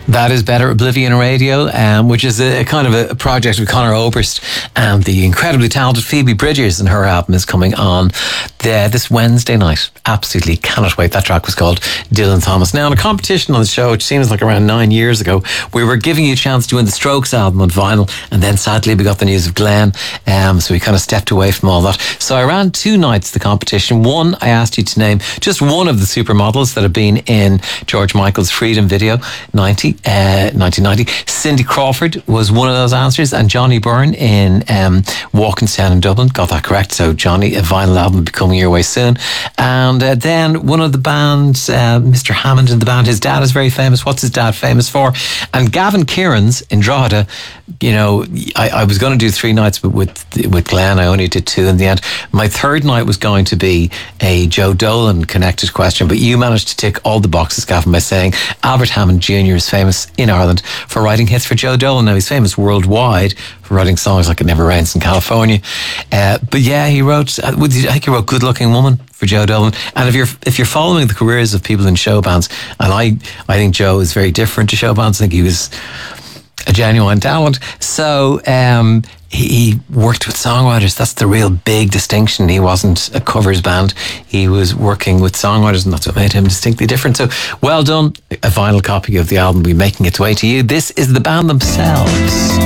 That is Better Oblivion Radio, which is a kind of a project with Conor Oberst and the incredibly talented Phoebe Bridgers, and her album is coming on this Wednesday night. Absolutely cannot wait. That track was called Dylan Thomas. Now, in a competition on the show, which seems like around 9 years ago, we were giving you a chance to win the Strokes album on vinyl, and then sadly we got the news of Glenn, so we kind of stepped away from all that. So I ran 2 nights the competition. One, I asked you to name just one of the supermodels that have been in George Michael's Freedom video 1990. Cindy Crawford was one of those answers, and Johnny Byrne in Walkinstown in Dublin got that correct. So Johnny, a vinyl album will be coming your way soon. And then one of the bands, Mr. Hammond in the band, his dad is very famous. What's his dad famous for? And Gavin Kieran's in Drogheda. You know, I was going to do 3 nights, but with Glenn I only did 2 in the end. My third night was going to be a Joe Dolan connected question, but you managed to tick all the boxes, Gavin, by saying Albert Hammond Jr. is famous in Ireland for writing hits for Joe Dolan. Now, he's famous worldwide for writing songs like It Never Rains in California. But yeah, he wrote, I think he wrote Good Looking Woman for Joe Dolan. And if you're following the careers of people in show bands, and I think Joe is very different to show bands. I think he was a genuine talent. So he worked with songwriters. That's the real big distinction. He wasn't a covers band. He was working with songwriters, and that's what made him distinctly different. So well done. A vinyl copy of the album will be making its way to you. This is the band themselves.